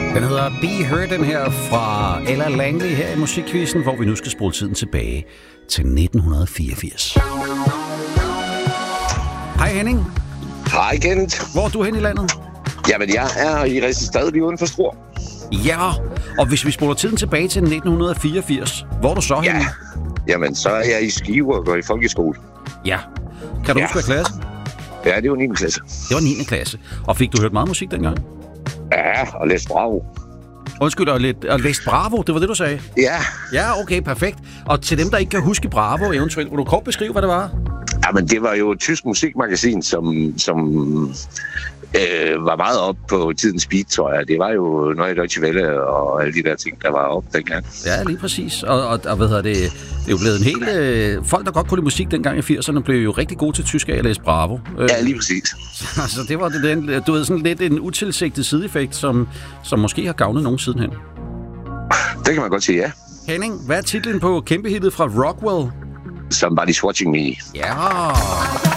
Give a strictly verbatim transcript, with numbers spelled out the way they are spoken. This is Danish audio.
Den hedder Be Heard, den her fra Ella Langley her i Musikquizzen, hvor vi nu skal spole tiden tilbage til nitten fireogfirs. Hej Henning. Hej Kent. Hvor er du hen i landet? Jamen, jeg er i Rigsstad lige uden for Struer. Ja, og hvis vi spoler tiden tilbage til nitten fireogfirs, hvor er du så Ja. henne? Jamen, så er jeg i Skive og går i folkeskole. Ja. Kan du Ja. huske, hvad klasse? Ja, det var niende klasse. Det var niende klasse. Og fik du hørt meget musik dengang? Ja, og læst Bravo. Undskyld, og, lidt, og læst Bravo, det var det, du sagde? Ja. Ja, okay, perfekt. Og til dem, der ikke kan huske Bravo eventuelt, vil du kort beskrive, hvad det var? Jamen, det var jo et tysk musikmagasin, som, som øh, var meget op på tidens beat, tror jeg. Det var jo Neue Deutsche Welle og alle de der ting, der var op dengang. Ja, lige præcis. Og, og, og hvad hedder det, det er jo blevet en hel... Øh, folk, der godt kunne lide musik dengang i firserne, blev jo rigtig gode til tysk af at læse Bravo. Øh, Ja, lige præcis. altså, det var det, den, du ved, sådan lidt en utilsigtet sideeffekt, som, som måske har gavnet nogen sidenhen. Det kan man godt sige, ja. Henning, hvad er titlen på kæmpehittet fra Rockwell? Somebody's Watching Me. Ja...